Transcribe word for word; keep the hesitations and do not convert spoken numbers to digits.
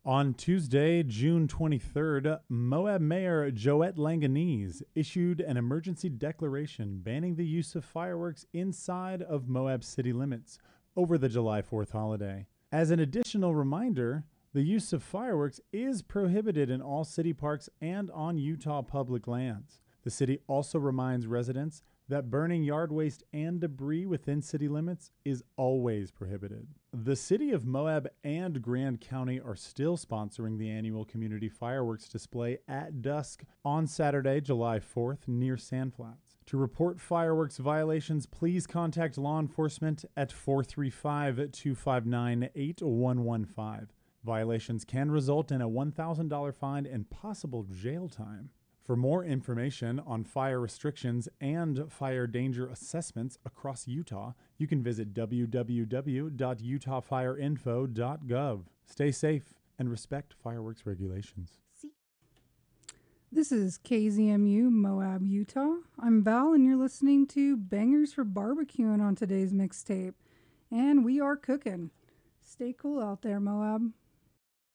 On Tuesday, June twenty-third, Moab Mayor Joette Langanese issued an emergency declaration banning the use of fireworks inside of Moab city limits over the July fourth holiday. As an additional reminder, the use of fireworks is prohibited in all city parks and on Utah public lands. The city also reminds residents that burning yard waste and debris within city limits is always prohibited. The city of Moab and Grand County are still sponsoring the annual community fireworks display at dusk on Saturday, July fourth, near Sand Flats. To report fireworks violations, please contact law enforcement at four three five, two five nine, eight one one five. Violations can result in a one thousand dollars fine and possible jail time. For more information on fire restrictions and fire danger assessments across Utah, you can visit w w w dot utah fire info dot gov. Stay safe and respect fireworks regulations. This is K Z M U Moab, Utah. I'm Val, and you're listening to Bangers for Barbecuing on today's mixtape. And we are cooking. Stay cool out there, Moab.